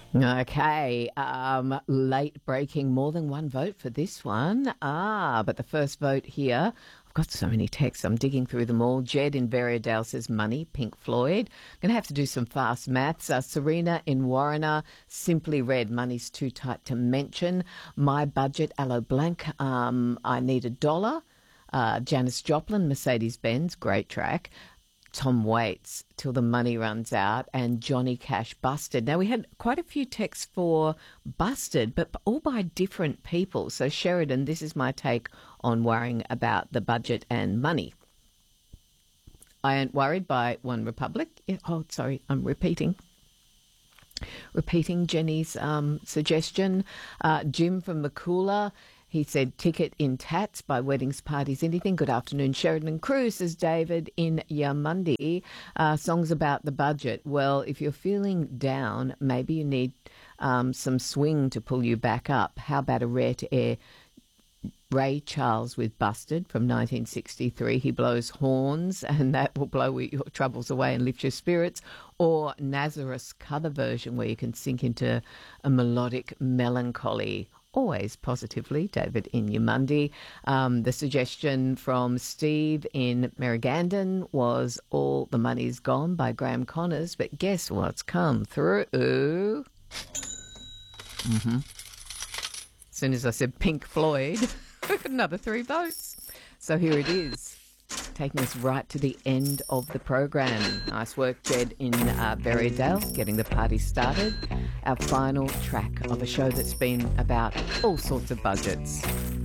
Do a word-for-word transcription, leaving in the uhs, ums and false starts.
Okay, um, late breaking, more than one vote for this one. Ah, but the first vote here, I've got so many texts, I'm digging through them all. Jed in Berriedale says money, Pink Floyd. Going to have to do some fast maths. Uh, Serena in Warriner, Simply Red, money's too tight to mention. My Budget, Aloe Blanc, um, I Need a Dollar. Uh, Janis Joplin, Mercedes-Benz, great track. Tom Waits, Till the Money Runs Out, and Johnny Cash, Busted. Now, we had quite a few texts for Busted, but all by different people. So, Sheridan, this is my take on worrying about the budget and money. I ain't worried by One Republic. Oh, sorry, I'm repeating. Repeating Jenny's um, suggestion. Uh, Jim from Makula. He said, ticket in tats by weddings, parties, anything. Good afternoon, Sheridan Cruz, says David in Yamundi. Uh, songs about the budget. Well, if you're feeling down, maybe you need um, some swing to pull you back up. How about a rare-to-air Ray Charles with Busted from nineteen sixty-three? He blows horns and that will blow your troubles away and lift your spirits. Or Nazareth's cover version where you can sink into a melodic melancholy. Always positively, David in Yamundi. Um, the suggestion from Steve in Merrigandon was All the Money's Gone by Graham Connors, but guess what's come through? Mm-hmm. As soon as I said Pink Floyd, we got another three votes. So here it is, taking us right to the end of the program. Nice work, Jed in uh, Berriedale, getting the party started. Our final track of a show that's been about all sorts of budgets.